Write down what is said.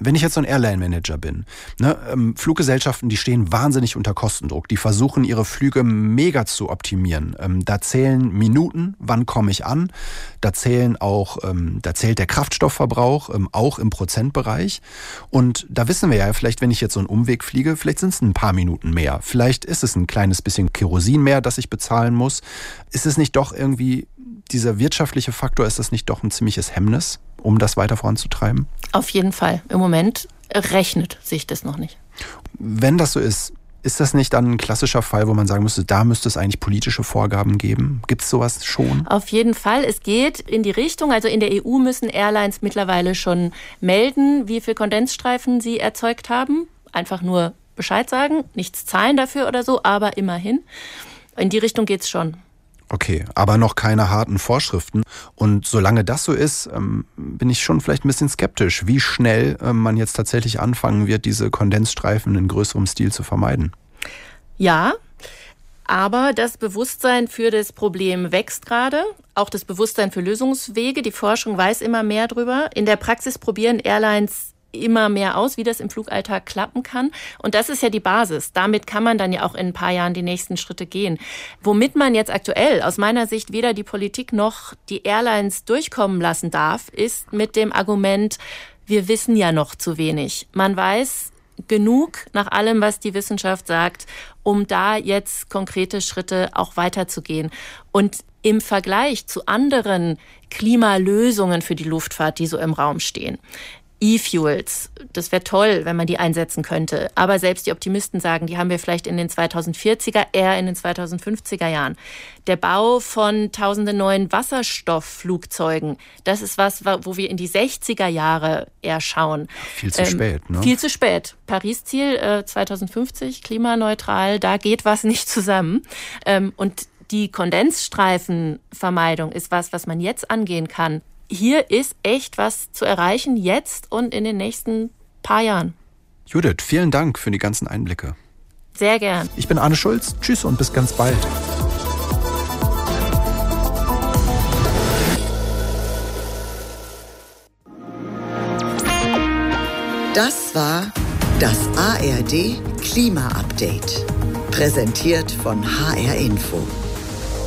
Wenn ich jetzt so ein Airline-Manager bin, ne, Fluggesellschaften, die stehen wahnsinnig unter Kostendruck. Die versuchen, ihre Flüge mega zu optimieren. Da zählen Minuten, wann komme ich an. Da zählt der Kraftstoffverbrauch, auch im Prozentbereich. Und da wissen wir ja, vielleicht wenn ich jetzt so einen Umweg fliege, vielleicht sind es ein paar Minuten mehr. Vielleicht ist es ein kleines bisschen Kerosin mehr, das ich bezahlen muss. Ist es nicht doch irgendwie, dieser wirtschaftliche Faktor, ist das nicht doch ein ziemliches Hemmnis, um das weiter voranzutreiben? Auf jeden Fall. Im Moment rechnet sich das noch nicht. Wenn das so ist das nicht dann ein klassischer Fall, wo man sagen müsste, da müsste es eigentlich politische Vorgaben geben? Gibt es sowas schon? Auf jeden Fall. Es geht in die Richtung, also in der EU müssen Airlines mittlerweile schon melden, wie viel Kondensstreifen sie erzeugt haben. Einfach nur Bescheid sagen, nichts zahlen dafür oder so, aber immerhin. In die Richtung geht's schon. Okay, aber noch keine harten Vorschriften. Und solange das so ist, bin ich schon vielleicht ein bisschen skeptisch, wie schnell man jetzt tatsächlich anfangen wird, diese Kondensstreifen in größerem Stil zu vermeiden. Ja, aber das Bewusstsein für das Problem wächst gerade. Auch das Bewusstsein für Lösungswege. Die Forschung weiß immer mehr drüber. In der Praxis probieren Airlines immer mehr aus, wie das im Flugalltag klappen kann. Und das ist ja die Basis. Damit kann man dann ja auch in ein paar Jahren die nächsten Schritte gehen. Womit man jetzt aktuell aus meiner Sicht weder die Politik noch die Airlines durchkommen lassen darf, ist mit dem Argument, wir wissen ja noch zu wenig. Man weiß genug nach allem, was die Wissenschaft sagt, um da jetzt konkrete Schritte auch weiterzugehen. Und im Vergleich zu anderen Klimalösungen für die Luftfahrt, die so im Raum stehen, E-Fuels, das wäre toll, wenn man die einsetzen könnte. Aber selbst die Optimisten sagen, die haben wir vielleicht in den 2040er, eher in den 2050er Jahren. Der Bau von tausenden neuen Wasserstoffflugzeugen, das ist was, wo wir in die 60er Jahre eher schauen. Viel zu spät, ne? Viel zu spät. Paris-Ziel 2050, klimaneutral, da geht was nicht zusammen. Und die Kondensstreifenvermeidung ist was man jetzt angehen kann. Hier ist echt was zu erreichen, jetzt und in den nächsten paar Jahren. Judith, vielen Dank für die ganzen Einblicke. Sehr gern. Ich bin Arne Schulz. Tschüss und bis ganz bald. Das war das ARD Klima-Update. Präsentiert von HR Info.